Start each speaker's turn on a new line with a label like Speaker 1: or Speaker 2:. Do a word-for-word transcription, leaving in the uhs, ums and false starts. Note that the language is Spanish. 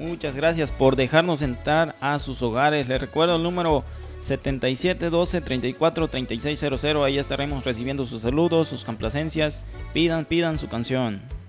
Speaker 1: Muchas gracias por dejarnos entrar a sus hogares. Les recuerdo el número setenta y siete doce treinta y cuatro treinta y seis cero cero. Ahí estaremos recibiendo sus saludos, sus complacencias. Pidan, pidan su canción.